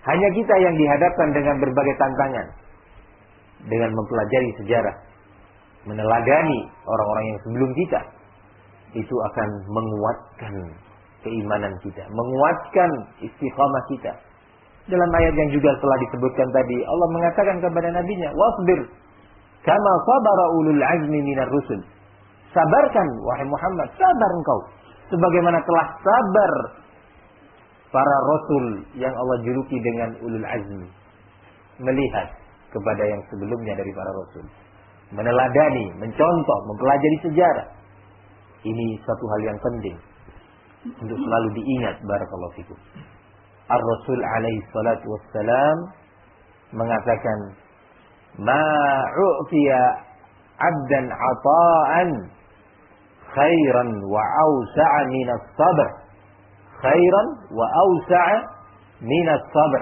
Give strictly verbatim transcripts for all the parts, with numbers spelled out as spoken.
Hanya kita yang dihadapkan dengan berbagai tantangan. Dengan mempelajari sejarah, meneladani orang-orang yang sebelum kita, itu akan menguatkan keimanan kita, menguatkan istiqamah kita. Dalam ayat yang juga telah disebutkan tadi, Allah mengatakan kepada nabinya, wasbir kama sabara ulul azmi minar rusul. Sabarkan wahai Muhammad, sabar engkau sebagaimana telah sabar para rasul yang Allah juluki dengan ulul azmi. Melihat kepada yang sebelumnya dari para rasul, meneladani, mencontoh, mempelajari sejarah. Ini satu hal yang penting untuk selalu diingat. Barakallahu fikum. Ar-Rasul alaihi salatu wassalam mengatakan, ma'u'tiya 'abdan 'ata'an khairan wa awsa'a minas sabr. Khairan wa awsa'a minas sabr.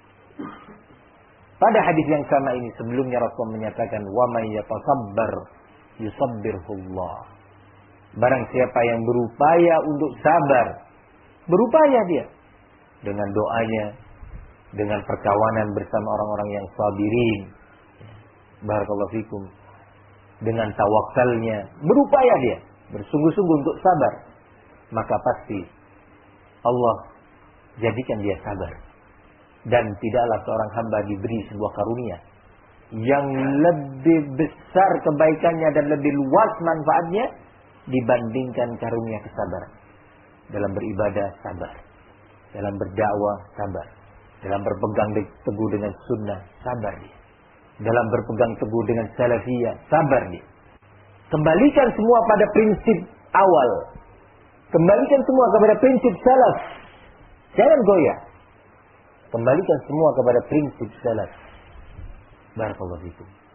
Pada hadis yang sama ini sebelumnya Rasul menyatakan, wa may yatasabbar yusabbirhullah. Barang siapa yang berupaya untuk sabar, berupaya dia dengan doanya, dengan perkawanan bersama orang-orang yang sabirin, barakallahu fikum, dengan tawakalnya, berupaya dia, bersungguh-sungguh untuk sabar, maka pasti Allah jadikan dia sabar. Dan tidaklah seorang hamba diberi sebuah karunia yang lebih besar kebaikannya dan lebih luas manfaatnya dibandingkan karunia kesabaran. Dalam beribadah sabar, dalam berdakwah sabar, dalam berpegang teguh dengan sunnah sabar dia, dalam berpegang teguh dengan salafiyah sabar dia. Kembalikan semua pada prinsip awal, kembalikan semua kepada prinsip salaf, jangan goyah. Kembalikan semua kepada prinsip salaf. Barakallahu fikum.